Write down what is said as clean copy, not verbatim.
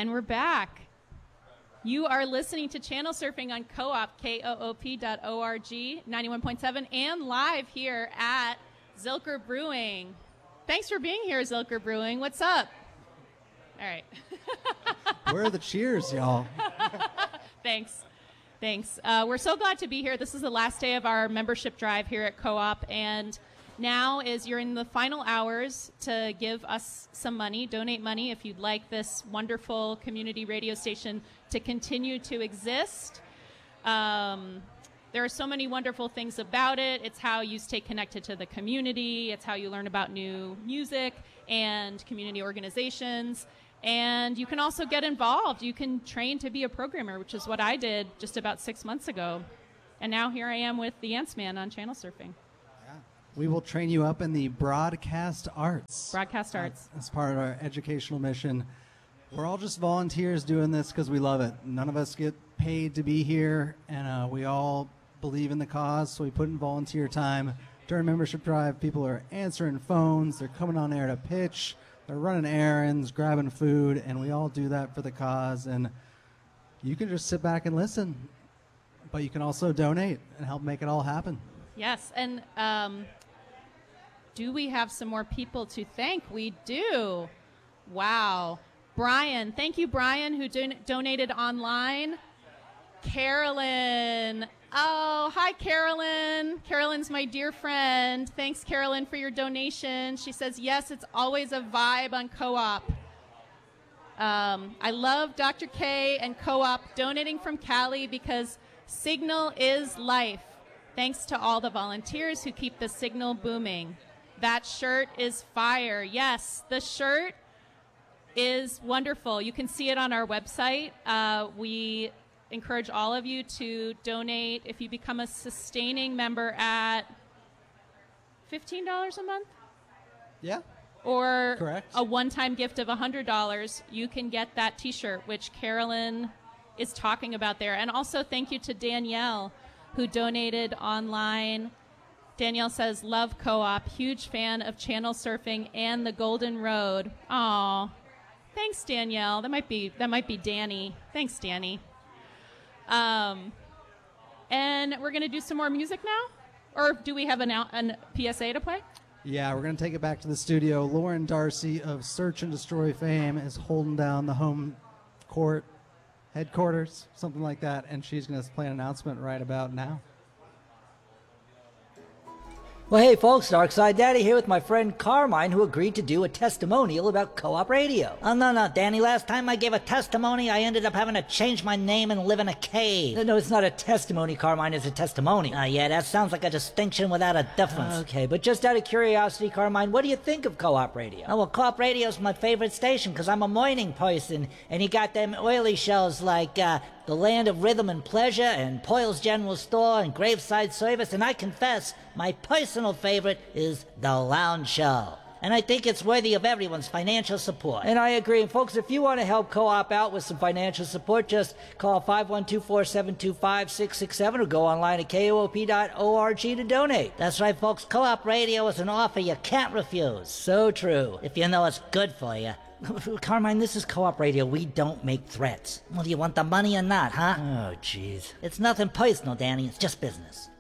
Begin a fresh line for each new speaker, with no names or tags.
And we're back. You are listening to Channel Surfing on Co-op, koop.org, 91.7, and live here at Zilker Brewing. Thanks for being here, Zilker Brewing. What's up? All right.
Where are the cheers, y'all?
Thanks. We're so glad to be here. This is the last day of our membership drive here at Co-op, and now you're in the final hours to give us some money, donate money if you'd like this wonderful community radio station to continue to exist. There are so many wonderful things about it. It's how you stay connected to the community. It's how you learn about new music and community organizations. And you can also get involved. You can train to be a programmer, which is what I did just about 6 months ago. And now here I am with the Ants Man on Channel Surfing.
Yeah. We will train you up in the broadcast arts.
Broadcast arts.
As part of our educational mission. We're all just volunteers doing this because we love it. None of us get paid to be here, and we all believe in the cause, so we put in volunteer time. During membership drive, people are answering phones, they're coming on air to pitch, they're running errands, grabbing food, and we all do that for the cause. And you can just sit back and listen, but you can also donate and help make it all happen.
Yes, and do we have some more people to thank? We do. Wow. Brian, thank you, Brian, who donated online. Carolyn. Oh, hi, Carolyn. Carolyn's my dear friend. Thanks, Carolyn, for your donation. She says, yes, it's always a vibe on Co-op. I love Dr. K and Co-op donating from Cali because signal is life. Thanks to all the volunteers who keep the signal booming. That shirt is fire. Yes, the shirt is wonderful. You can see it on our website. We encourage all of you to donate if you become a sustaining member at $15 a month.
Yeah.
Or
correct.
A one-time gift of $100. You can get that T-shirt, which Carolyn is talking about there. And also thank you to Danielle, who donated online. Danielle says, love Co-op, huge fan of Channel Surfing and the Golden Road. Aw. Thanks, Danielle. That might be Danny. Thanks, Danny. And we're going to do some more music now? Or do we have an PSA to play?
Yeah, we're going to take it back to the studio. Lauren Darcy of Search and Destroy fame is holding down the home court headquarters, something like that, and she's going to play an announcement right about now.
Well, hey folks, Darkside Daddy here with my friend Carmine, who agreed to do a testimonial about Co-op Radio. Oh, no, Danny, last time I gave a testimony, I ended up having to change my name and live in a cave. No, it's not a testimony, Carmine, it's a testimony. Yeah, that sounds like a distinction without a difference. Okay, but just out of curiosity, Carmine, what do you think of Co-op Radio? Oh, well, Co-op Radio's my favorite station, because I'm a morning person, and you got them oily shows like, The Land of Rhythm and Pleasure, and Poyle's General Store, and Graveside Service, and I confess, my personal favorite is The Lounge Show. And I think it's worthy of everyone's financial support. And I agree. And folks, if you want to help Co-op out with some financial support, just call 512-472-5667 or go online at koop.org to donate. That's right, folks. Co-op Radio is an offer you can't refuse. So true. If you know it's good for you. Carmine, this is Co-op Radio. We don't make threats. Well, do you want the money or not, huh? Oh, jeez. It's nothing personal, Danny. It's just business.